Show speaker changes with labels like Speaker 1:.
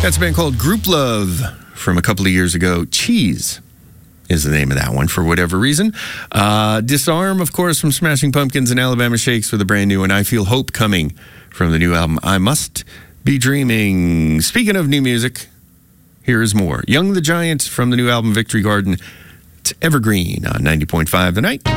Speaker 1: That's a band called Group Love from a couple of years ago. Cheese is the name of that one for whatever reason. Disarm, of course, from Smashing Pumpkins and Alabama Shakes with a brand new one. I Feel Hope coming from the new album I Must Be Dreaming. Speaking of new music, here is more. Young the Giant from the new album Victory Garden. It's Evergreen on 90.5 The Night.